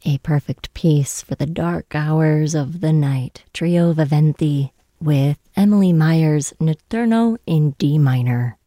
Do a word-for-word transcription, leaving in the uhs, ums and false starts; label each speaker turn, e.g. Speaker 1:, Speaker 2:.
Speaker 1: A perfect piece for the dark hours of the night. Trio Viventi with Emily Meyer's Notturno in D minor.